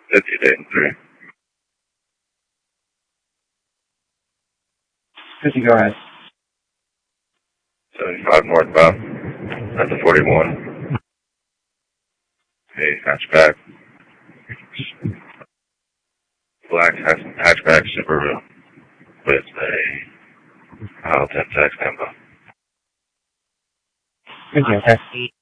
50 Dayton 3. 50, go ahead. 75 northbound. That's a 41. A hatchback. Black hatchback Subaru with a Kyle 10 tax number. Thank you, okay.